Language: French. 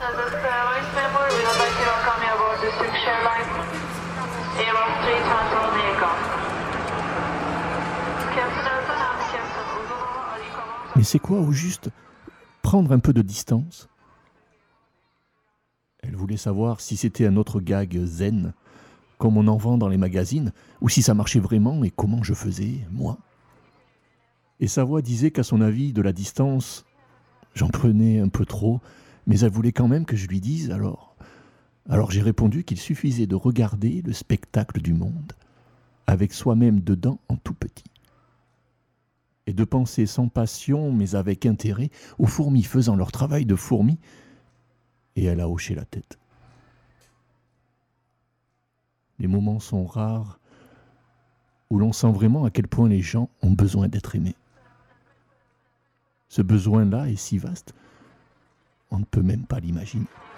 Mais c'est quoi, au juste, prendre un peu de distance? Elle voulait savoir si c'était un autre gag zen, comme on en vend dans les magazines, ou si ça marchait vraiment et comment je faisais, moi. Et sa voix disait qu'à son avis, de la distance, j'en prenais un peu trop, mais elle voulait quand même que je lui dise alors. Alors j'ai répondu qu'il suffisait de regarder le spectacle du monde, avec soi-même dedans en tout petit. Et de penser sans passion, mais avec intérêt, aux fourmis faisant leur travail de fourmis, et elle a hoché la tête. Les moments sont rares où l'on sent vraiment à quel point les gens ont besoin d'être aimés. Ce besoin-là est si vaste, on ne peut même pas l'imaginer.